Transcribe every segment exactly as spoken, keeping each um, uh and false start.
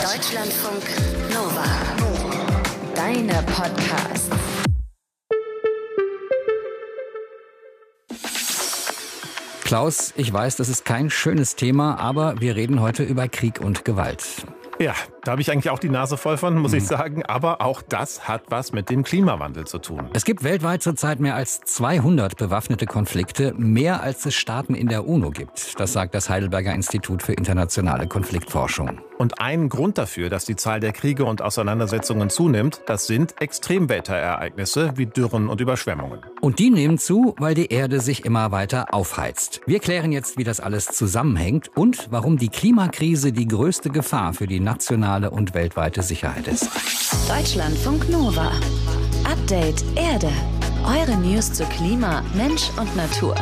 Deutschlandfunk Nova. Deine Podcasts. Klaus, ich weiß, das ist kein schönes Thema, aber wir reden heute über Krieg und Gewalt. Ja, da habe ich eigentlich auch die Nase voll von, muss ich sagen. Aber auch das hat was mit dem Klimawandel zu tun. Es gibt weltweit zurzeit mehr als zweihundert bewaffnete Konflikte, mehr als es Staaten in der UNO gibt. Das sagt das Heidelberger Institut für internationale Konfliktforschung. Und ein Grund dafür, dass die Zahl der Kriege und Auseinandersetzungen zunimmt, das sind Extremwetterereignisse wie Dürren und Überschwemmungen. Und die nehmen zu, weil die Erde sich immer weiter aufheizt. Wir klären jetzt, wie das alles zusammenhängt und warum die Klimakrise die größte Gefahr für die nationale und weltweite Sicherheit ist. Deutschlandfunk Nova. Update Erde. Eure News zu Klima, Mensch und Natur.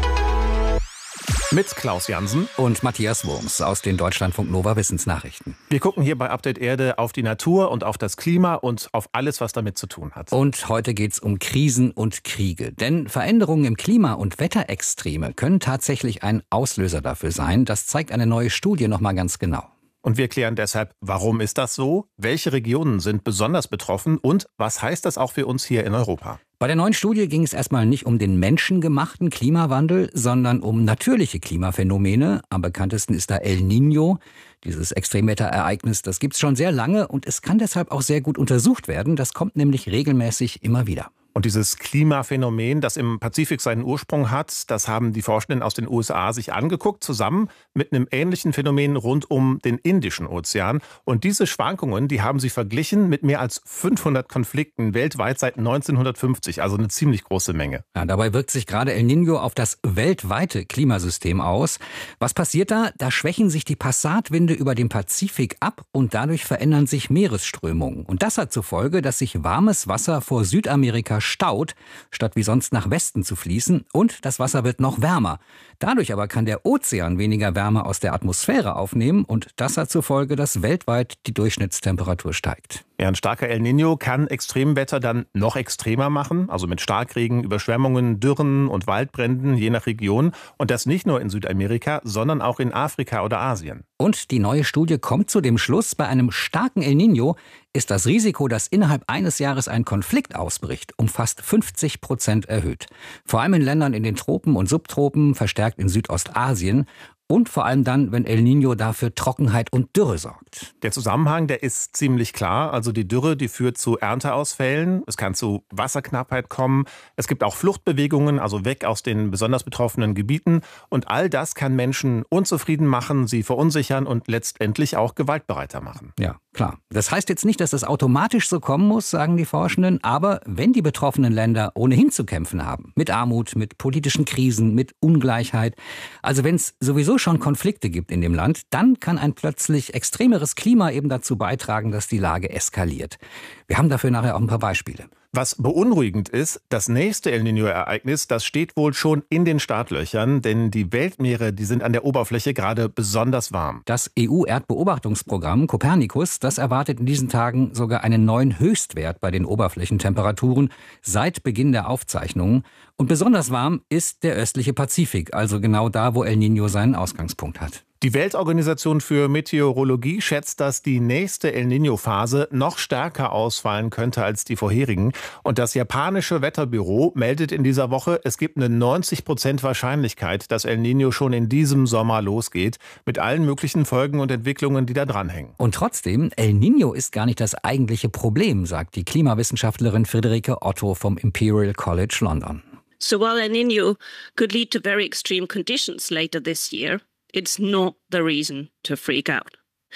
Mit Klaus Jansen und Matthias Wurms aus den Deutschlandfunk Nova Wissensnachrichten. Wir gucken hier bei Update Erde auf die Natur und auf das Klima und auf alles, was damit zu tun hat. Und heute geht's um Krisen und Kriege. Denn Veränderungen im Klima und Wetterextreme können tatsächlich ein Auslöser dafür sein. Das zeigt eine neue Studie nochmal ganz genau. Und wir klären deshalb, warum ist das so? Welche Regionen sind besonders betroffen? Und was heißt das auch für uns hier in Europa? Bei der neuen Studie ging es erstmal nicht um den menschengemachten Klimawandel, sondern um natürliche Klimaphänomene. Am bekanntesten ist da El Niño. Dieses Extremwetterereignis, das gibt's schon sehr lange und es kann deshalb auch sehr gut untersucht werden. Das kommt nämlich regelmäßig immer wieder. Und dieses Klimaphänomen, das im Pazifik seinen Ursprung hat, das haben die Forschenden aus den U S A sich angeguckt, zusammen mit einem ähnlichen Phänomen rund um den Indischen Ozean. Und diese Schwankungen, die haben sie verglichen mit mehr als fünfhundert Konflikten weltweit seit neunzehnhundertfünfzig, also eine ziemlich große Menge. Ja, dabei wirkt sich gerade El Niño auf das weltweite Klimasystem aus. Was passiert da? Da schwächen sich die Passatwinde über dem Pazifik ab und dadurch verändern sich Meeresströmungen. Und das hat zur Folge, dass sich warmes Wasser vor Südamerika staut, statt wie sonst nach Westen zu fließen, und das Wasser wird noch wärmer. Dadurch aber kann der Ozean weniger Wärme aus der Atmosphäre aufnehmen und das hat zur Folge, dass weltweit die Durchschnittstemperatur steigt. Ja, ein starker El Niño kann Extremwetter dann noch extremer machen, also mit Starkregen, Überschwemmungen, Dürren und Waldbränden je nach Region. Und das nicht nur in Südamerika, sondern auch in Afrika oder Asien. Und die neue Studie kommt zu dem Schluss, bei einem starken El Niño ist das Risiko, dass innerhalb eines Jahres ein Konflikt ausbricht, um fast fünfzig Prozent erhöht. Vor allem in Ländern in den Tropen und Subtropen, verstärkt in Südostasien. Und vor allem dann, wenn El Niño dafür Trockenheit und Dürre sorgt. Der Zusammenhang, der ist ziemlich klar. Also die Dürre, die führt zu Ernteausfällen. Es kann zu Wasserknappheit kommen. Es gibt auch Fluchtbewegungen, also weg aus den besonders betroffenen Gebieten. Und all das kann Menschen unzufrieden machen, sie verunsichern und letztendlich auch gewaltbereiter machen. Ja, klar. Das heißt jetzt nicht, dass das automatisch so kommen muss, sagen die Forschenden. Aber wenn die betroffenen Länder ohnehin zu kämpfen haben, mit Armut, mit politischen Krisen, mit Ungleichheit, also wenn es sowieso schon Konflikte gibt in dem Land, dann kann ein plötzlich extremeres Klima eben dazu beitragen, dass die Lage eskaliert. Wir haben dafür nachher auch ein paar Beispiele. Was beunruhigend ist, das nächste El Niño-Ereignis, das steht wohl schon in den Startlöchern, denn die Weltmeere, die sind an der Oberfläche gerade besonders warm. Das E U-Erdbeobachtungsprogramm Copernicus, das erwartet in diesen Tagen sogar einen neuen Höchstwert bei den Oberflächentemperaturen seit Beginn der Aufzeichnungen. Und besonders warm ist der östliche Pazifik, also genau da, wo El Niño seinen Ausgangspunkt hat. Die Weltorganisation für Meteorologie schätzt, dass die nächste El Niño-Phase noch stärker ausfallen könnte als die vorherigen. Und das japanische Wetterbüro meldet in dieser Woche, es gibt eine neunzig Prozent Wahrscheinlichkeit, dass El Niño schon in diesem Sommer losgeht, mit allen möglichen Folgen und Entwicklungen, die da dranhängen. Und trotzdem, El Niño ist gar nicht das eigentliche Problem, sagt die Klimawissenschaftlerin Friederike Otto vom Imperial College London. So while El Niño could lead to very extreme conditions later this year, it's not the reason to freak out.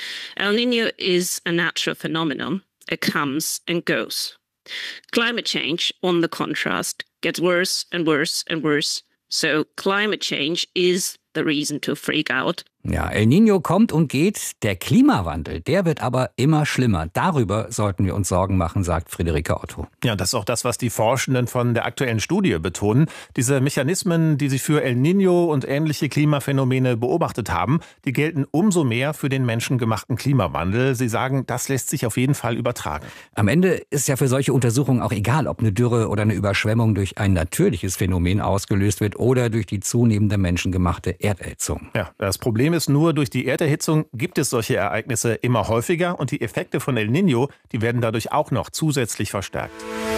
El Niño is a natural phenomenon. It comes and goes. Climate change, on the contrast, gets worse and worse and worse. So climate change is the reason to freak out. Ja, El Niño kommt und geht. Der Klimawandel, der wird aber immer schlimmer. Darüber sollten wir uns Sorgen machen, sagt Friederike Otto. Ja, das ist auch das, was die Forschenden von der aktuellen Studie betonen. Diese Mechanismen, die sie für El Niño und ähnliche Klimaphänomene beobachtet haben, die gelten umso mehr für den menschengemachten Klimawandel. Sie sagen, das lässt sich auf jeden Fall übertragen. Am Ende ist ja für solche Untersuchungen auch egal, ob eine Dürre oder eine Überschwemmung durch ein natürliches Phänomen ausgelöst wird oder durch die zunehmende menschengemachte Erderhitzung. Ja, das Problem Problem ist nur, durch die Erderhitzung gibt es solche Ereignisse immer häufiger und die Effekte von El Niño, die werden dadurch auch noch zusätzlich verstärkt.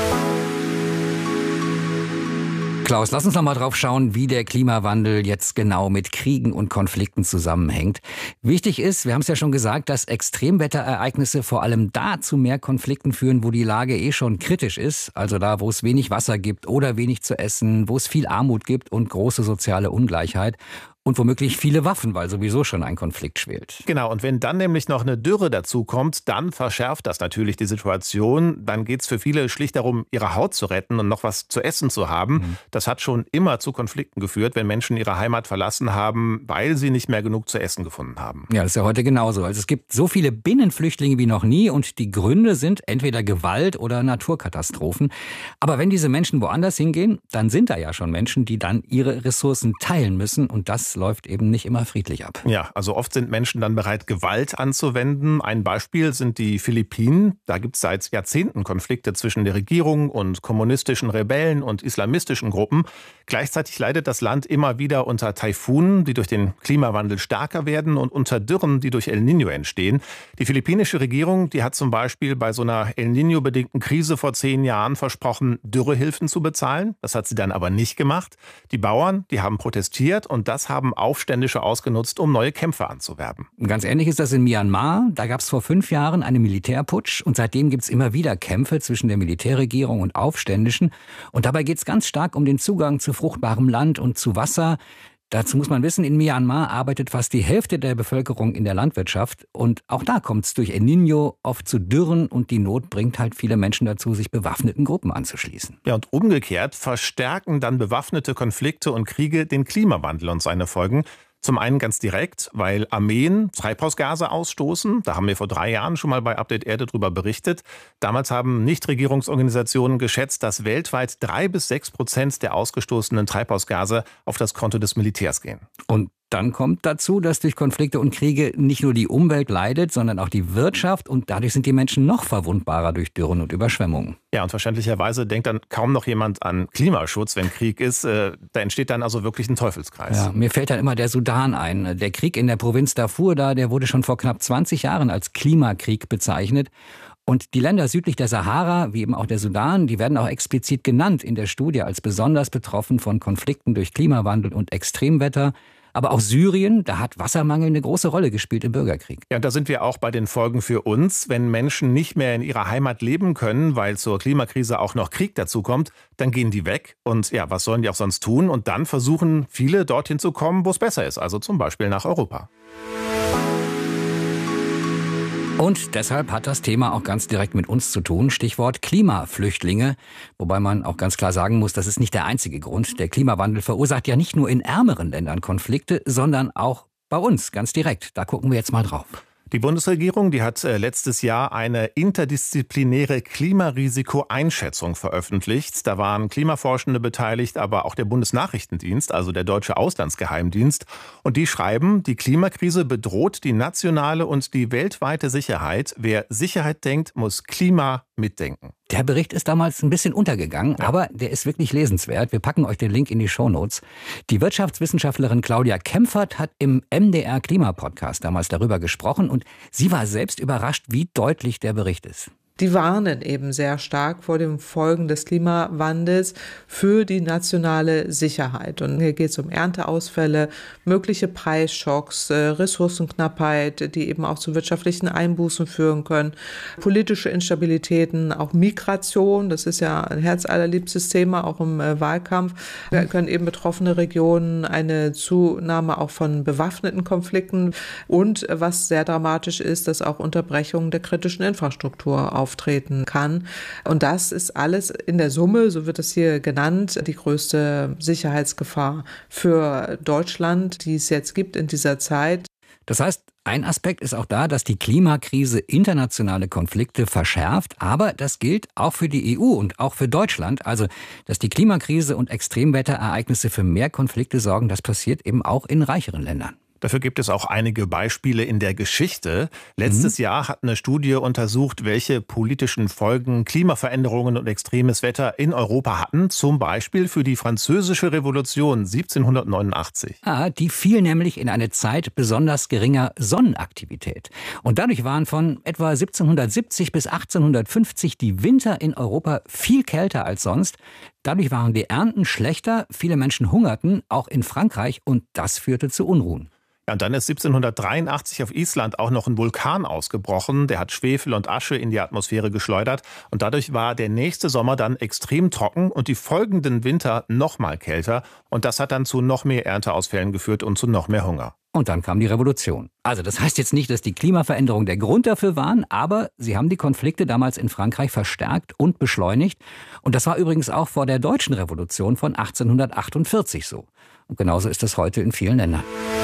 Klaus, lass uns noch mal drauf schauen, wie der Klimawandel jetzt genau mit Kriegen und Konflikten zusammenhängt. Wichtig ist, wir haben es ja schon gesagt, dass Extremwetterereignisse vor allem da zu mehr Konflikten führen, wo die Lage eh schon kritisch ist. Also da, wo es wenig Wasser gibt oder wenig zu essen, wo es viel Armut gibt und große soziale Ungleichheit. Und womöglich viele Waffen, weil sowieso schon ein Konflikt schwelt. Genau, und wenn dann nämlich noch eine Dürre dazu kommt, dann verschärft das natürlich die Situation. Dann geht es für viele schlicht darum, ihre Haut zu retten und noch was zu essen zu haben. Mhm. Das hat schon immer zu Konflikten geführt, wenn Menschen ihre Heimat verlassen haben, weil sie nicht mehr genug zu essen gefunden haben. Ja, das ist ja heute genauso. Also es gibt so viele Binnenflüchtlinge wie noch nie und die Gründe sind entweder Gewalt oder Naturkatastrophen. Aber wenn diese Menschen woanders hingehen, dann sind da ja schon Menschen, die dann ihre Ressourcen teilen müssen und das läuft eben nicht immer friedlich ab. Ja, also oft sind Menschen dann bereit, Gewalt anzuwenden. Ein Beispiel sind die Philippinen. Da gibt es seit Jahrzehnten Konflikte zwischen der Regierung und kommunistischen Rebellen und islamistischen Gruppen. Gleichzeitig leidet das Land immer wieder unter Taifunen, die durch den Klimawandel stärker werden und unter Dürren, die durch El Niño entstehen. Die philippinische Regierung, die hat zum Beispiel bei so einer El Niño-bedingten Krise vor zehn Jahren versprochen, Dürrehilfen zu bezahlen. Das hat sie dann aber nicht gemacht. Die Bauern, die haben protestiert und das haben Aufständische ausgenutzt, um neue Kämpfer anzuwerben. Ganz ähnlich ist das in Myanmar. Da gab es vor fünf Jahren einen Militärputsch und seitdem gibt es immer wieder Kämpfe zwischen der Militärregierung und Aufständischen. Und dabei geht es ganz stark um den Zugang zu fruchtbarem Land und zu Wasser. Dazu muss man wissen, in Myanmar arbeitet fast die Hälfte der Bevölkerung in der Landwirtschaft. Und auch da kommt es durch El Niño oft zu Dürren und die Not bringt halt viele Menschen dazu, sich bewaffneten Gruppen anzuschließen. Ja, und umgekehrt verstärken dann bewaffnete Konflikte und Kriege den Klimawandel und seine Folgen. Zum einen ganz direkt, weil Armeen Treibhausgase ausstoßen. Da haben wir vor drei Jahren schon mal bei Update Erde drüber berichtet. Damals haben Nichtregierungsorganisationen geschätzt, dass weltweit drei bis sechs Prozent der ausgestoßenen Treibhausgase auf das Konto des Militärs gehen. Und dann kommt dazu, dass durch Konflikte und Kriege nicht nur die Umwelt leidet, sondern auch die Wirtschaft und dadurch sind die Menschen noch verwundbarer durch Dürren und Überschwemmungen. Ja, und verständlicherweise denkt dann kaum noch jemand an Klimaschutz, wenn Krieg ist. Da entsteht dann also wirklich ein Teufelskreis. Ja, mir fällt dann immer der Sudan ein. Der Krieg in der Provinz Darfur da, der wurde schon vor knapp zwanzig Jahren als Klimakrieg bezeichnet. Und die Länder südlich der Sahara, wie eben auch der Sudan, die werden auch explizit genannt in der Studie als besonders betroffen von Konflikten durch Klimawandel und Extremwetter. Aber auch Syrien, da hat Wassermangel eine große Rolle gespielt im Bürgerkrieg. Ja, und da sind wir auch bei den Folgen für uns. Wenn Menschen nicht mehr in ihrer Heimat leben können, weil zur Klimakrise auch noch Krieg dazu kommt, dann gehen die weg. Und ja, was sollen die auch sonst tun? Und dann versuchen viele dorthin zu kommen, wo es besser ist. Also zum Beispiel nach Europa. Und deshalb hat das Thema auch ganz direkt mit uns zu tun. Stichwort Klimaflüchtlinge. Wobei man auch ganz klar sagen muss, das ist nicht der einzige Grund. Der Klimawandel verursacht ja nicht nur in ärmeren Ländern Konflikte, sondern auch bei uns ganz direkt. Da gucken wir jetzt mal drauf. Die Bundesregierung, die hat letztes Jahr eine interdisziplinäre Klimarisikoeinschätzung veröffentlicht. Da waren Klimaforschende beteiligt, aber auch der Bundesnachrichtendienst, also der deutsche Auslandsgeheimdienst. Und die schreiben, die Klimakrise bedroht die nationale und die weltweite Sicherheit. Wer Sicherheit denkt, muss Klima mitdenken. Der Bericht ist damals ein bisschen untergegangen, ja. Aber der ist wirklich lesenswert. Wir packen euch den Link in die Shownotes. Die Wirtschaftswissenschaftlerin Claudia Kempfert hat im M D R Klimapodcast damals darüber gesprochen und sie war selbst überrascht, wie deutlich der Bericht ist. Die warnen eben sehr stark vor den Folgen des Klimawandels für die nationale Sicherheit. Und hier geht es um Ernteausfälle, mögliche Preisschocks, Ressourcenknappheit, die eben auch zu wirtschaftlichen Einbußen führen können, politische Instabilitäten, auch Migration, das ist ja ein herzallerliebstes Thema, auch im Wahlkampf. Da können eben betroffene Regionen eine Zunahme auch von bewaffneten Konflikten und was sehr dramatisch ist, dass auch Unterbrechungen der kritischen Infrastruktur auf auftreten kann. Und das ist alles in der Summe, so wird es hier genannt, die größte Sicherheitsgefahr für Deutschland, die es jetzt gibt in dieser Zeit. Das heißt, ein Aspekt ist auch da, dass die Klimakrise internationale Konflikte verschärft. Aber das gilt auch für die E U und auch für Deutschland. Also, dass die Klimakrise und Extremwetterereignisse für mehr Konflikte sorgen, das passiert eben auch in reicheren Ländern. Dafür gibt es auch einige Beispiele in der Geschichte. Letztes mhm. Jahr hat eine Studie untersucht, welche politischen Folgen Klimaveränderungen und extremes Wetter in Europa hatten. Zum Beispiel für die Französische Revolution siebzehnhundertneunundachtzig. Ah, die fiel nämlich in eine Zeit besonders geringer Sonnenaktivität. Und dadurch waren von etwa siebzehnhundertsiebzig bis achtzehnhundertfünfzig die Winter in Europa viel kälter als sonst. Dadurch waren die Ernten schlechter, viele Menschen hungerten, auch in Frankreich, und das führte zu Unruhen. Ja, und dann ist siebzehnhundertdreiundachtzig auf Island auch noch ein Vulkan ausgebrochen. Der hat Schwefel und Asche in die Atmosphäre geschleudert. Und dadurch war der nächste Sommer dann extrem trocken und die folgenden Winter noch mal kälter. Und das hat dann zu noch mehr Ernteausfällen geführt und zu noch mehr Hunger. Und dann kam die Revolution. Also das heißt jetzt nicht, dass die Klimaveränderungen der Grund dafür waren, aber sie haben die Konflikte damals in Frankreich verstärkt und beschleunigt. Und das war übrigens auch vor der deutschen Revolution von achtzehnhundertachtundvierzig so. Und genauso ist es heute in vielen Ländern.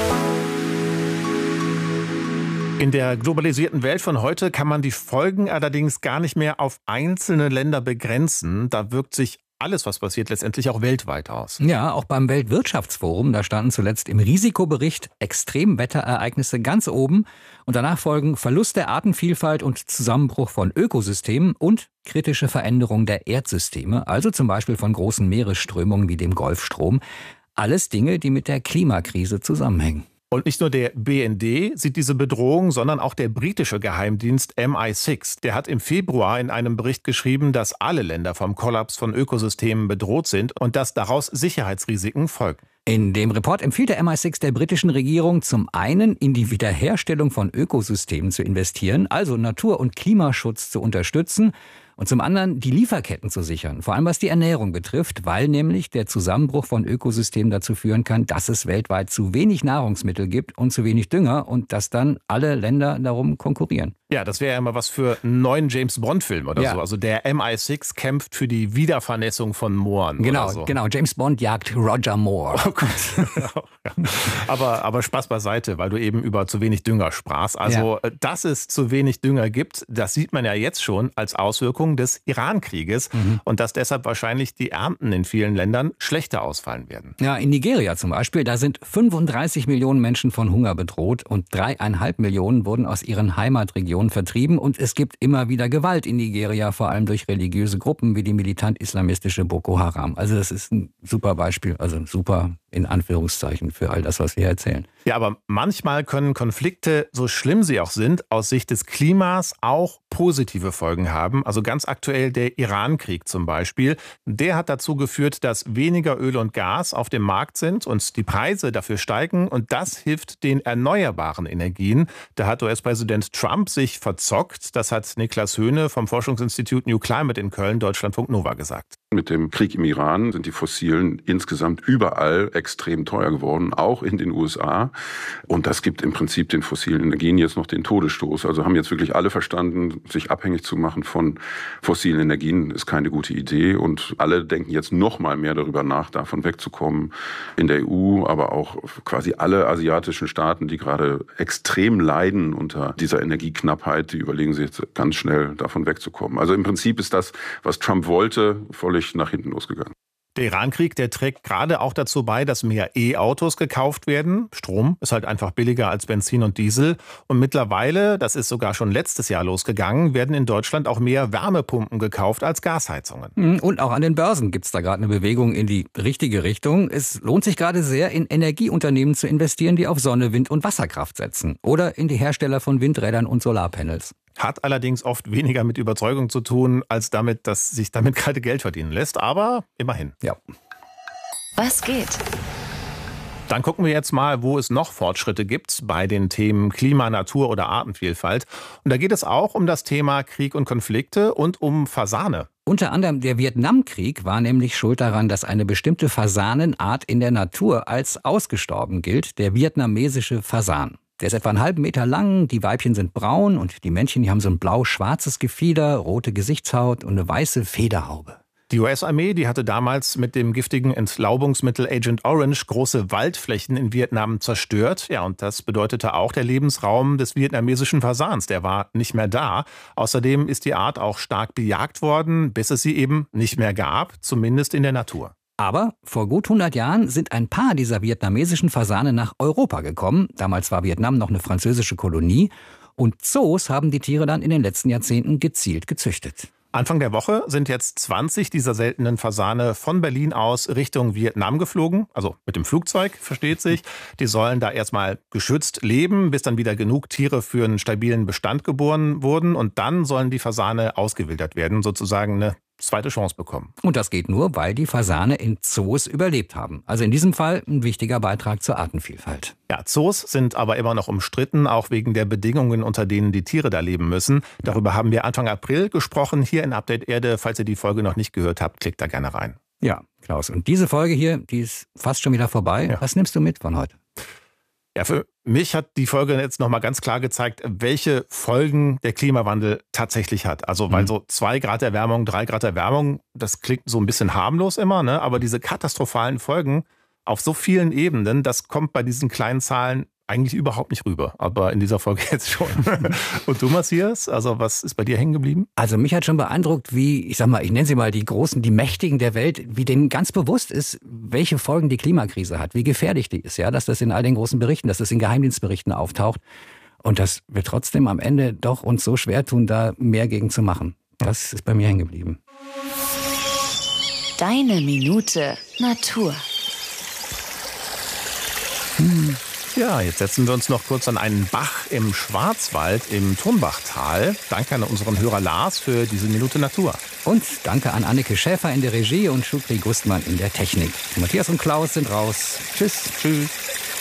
In der globalisierten Welt von heute kann man die Folgen allerdings gar nicht mehr auf einzelne Länder begrenzen. Da wirkt sich alles, was passiert, letztendlich auch weltweit aus. Ja, auch beim Weltwirtschaftsforum, da standen zuletzt im Risikobericht Extremwetterereignisse ganz oben. Und danach folgen Verlust der Artenvielfalt und Zusammenbruch von Ökosystemen und kritische Veränderung der Erdsysteme, also zum Beispiel von großen Meeresströmungen wie dem Golfstrom. Alles Dinge, die mit der Klimakrise zusammenhängen. Und nicht nur der B N D sieht diese Bedrohung, sondern auch der britische Geheimdienst M I sechs. Der hat im Februar in einem Bericht geschrieben, dass alle Länder vom Kollaps von Ökosystemen bedroht sind und dass daraus Sicherheitsrisiken folgen. In dem Report empfiehlt der M I sechs der britischen Regierung zum einen, in die Wiederherstellung von Ökosystemen zu investieren, also Natur- und Klimaschutz zu unterstützen, und zum anderen die Lieferketten zu sichern, vor allem was die Ernährung betrifft, weil nämlich der Zusammenbruch von Ökosystemen dazu führen kann, dass es weltweit zu wenig Nahrungsmittel gibt und zu wenig Dünger und dass dann alle Länder darum konkurrieren. Ja, das wäre ja mal was für einen neuen James-Bond-Film oder ja. so. Also der M I sechs kämpft für die Wiedervernässung von Mooren. Genau, oder so. genau. James Bond jagt Roger Moore. Oh Gott. ja. aber, aber Spaß beiseite, weil du eben über zu wenig Dünger sprachst. Also, ja. dass es zu wenig Dünger gibt, das sieht man ja jetzt schon als Auswirkung des Iran-Krieges. Mhm. Und dass deshalb wahrscheinlich die Ernten in vielen Ländern schlechter ausfallen werden. Ja, in Nigeria zum Beispiel, da sind fünfunddreißig Millionen Menschen von Hunger bedroht und dreieinhalb Millionen wurden aus ihren Heimatregionen vertrieben, und es gibt immer wieder Gewalt in Nigeria, vor allem durch religiöse Gruppen wie die militant-islamistische Boko Haram. Also das ist ein super Beispiel, also super in Anführungszeichen für all das, was wir erzählen. Ja, aber manchmal können Konflikte, so schlimm sie auch sind, aus Sicht des Klimas auch positive Folgen haben. Also ganz aktuell der Iran-Krieg zum Beispiel. Der hat dazu geführt, dass weniger Öl und Gas auf dem Markt sind und die Preise dafür steigen. Und das hilft den erneuerbaren Energien. Da hat U S-Präsident Trump sich verzockt. Das hat Niklas Höhne vom Forschungsinstitut New Climate in Köln, Deutschlandfunk Nova, gesagt. Mit dem Krieg im Iran sind die Fossilen insgesamt überall extrem teuer geworden, auch in den U S A. Und das gibt im Prinzip den fossilen Energien jetzt noch den Todesstoß. Also haben jetzt wirklich alle verstanden, sich abhängig zu machen von fossilen Energien ist keine gute Idee. Und alle denken jetzt noch mal mehr darüber nach, davon wegzukommen. In der E U, aber auch quasi alle asiatischen Staaten, die gerade extrem leiden unter dieser Energieknappheit, die überlegen sich jetzt ganz schnell, davon wegzukommen. Also im Prinzip ist das, was Trump wollte, völlig nach hinten losgegangen. Der Iran-Krieg, der trägt gerade auch dazu bei, dass mehr E-Autos gekauft werden. Strom ist halt einfach billiger als Benzin und Diesel. Und mittlerweile, das ist sogar schon letztes Jahr losgegangen, werden in Deutschland auch mehr Wärmepumpen gekauft als Gasheizungen. Und auch an den Börsen gibt es da gerade eine Bewegung in die richtige Richtung. Es lohnt sich gerade sehr, in Energieunternehmen zu investieren, die auf Sonne, Wind und Wasserkraft setzen. Oder in die Hersteller von Windrädern und Solarpanels. Hat allerdings oft weniger mit Überzeugung zu tun, als damit, dass sich damit gerade Geld verdienen lässt. Aber immerhin. Ja. Was geht? Dann gucken wir jetzt mal, wo es noch Fortschritte gibt bei den Themen Klima, Natur oder Artenvielfalt. Und da geht es auch um das Thema Krieg und Konflikte und um Fasane. Unter anderem der Vietnamkrieg war nämlich schuld daran, dass eine bestimmte Fasanenart in der Natur als ausgestorben gilt, der vietnamesische Fasan. Der ist etwa einen halben Meter lang, die Weibchen sind braun und die Männchen, die haben so ein blau-schwarzes Gefieder, rote Gesichtshaut und eine weiße Federhaube. Die U S-Armee, die hatte damals mit dem giftigen Entlaubungsmittel Agent Orange große Waldflächen in Vietnam zerstört. Ja, und das bedeutete auch, der Lebensraum des vietnamesischen Fasans, der war nicht mehr da. Außerdem ist die Art auch stark bejagt worden, bis es sie eben nicht mehr gab, zumindest in der Natur. Aber vor gut hundert Jahren sind ein paar dieser vietnamesischen Fasane nach Europa gekommen. Damals war Vietnam noch eine französische Kolonie. Und Zoos haben die Tiere dann in den letzten Jahrzehnten gezielt gezüchtet. Anfang der Woche sind jetzt zwanzig dieser seltenen Fasane von Berlin aus Richtung Vietnam geflogen. Also mit dem Flugzeug, versteht sich. Die sollen da erstmal geschützt leben, bis dann wieder genug Tiere für einen stabilen Bestand geboren wurden. Und dann sollen die Fasane ausgewildert werden, sozusagen eine zweite Chance bekommen. Und das geht nur, weil die Fasane in Zoos überlebt haben. Also in diesem Fall ein wichtiger Beitrag zur Artenvielfalt. Ja, Zoos sind aber immer noch umstritten, auch wegen der Bedingungen, unter denen die Tiere da leben müssen. Darüber haben wir Anfang April gesprochen, hier in Update Erde. Falls ihr die Folge noch nicht gehört habt, klickt da gerne rein. Ja, Klaus. Und diese Folge hier, die ist fast schon wieder vorbei. Ja. Was nimmst du mit von heute? Ja, für mich hat die Folge jetzt nochmal ganz klar gezeigt, welche Folgen der Klimawandel tatsächlich hat. Also weil so zwei Grad Erwärmung, drei Grad Erwärmung, das klingt so ein bisschen harmlos immer, ne? Aber diese katastrophalen Folgen auf so vielen Ebenen, das kommt bei diesen kleinen Zahlen eigentlich überhaupt nicht rüber. Aber in dieser Folge jetzt schon. Und du, Matthias, also was ist bei dir hängen geblieben? Also mich hat schon beeindruckt, wie, ich sag mal, ich nenne sie mal die Großen, die Mächtigen der Welt, wie denen ganz bewusst ist, welche Folgen die Klimakrise hat, wie gefährlich die ist, ja, dass das in all den großen Berichten, dass das in Geheimdienstberichten auftaucht und dass wir trotzdem am Ende doch uns so schwer tun, da mehr gegen zu machen. Das ist bei mir hängen geblieben. Deine Minute Natur. Hm. Ja, jetzt setzen wir uns noch kurz an einen Bach im Schwarzwald im Turmbachtal. Danke an unseren Hörer Lars für diese Minute Natur. Und danke an Anneke Schäfer in der Regie und Schukri Gustmann in der Technik. Matthias und Klaus sind raus. Tschüss. Tschüss.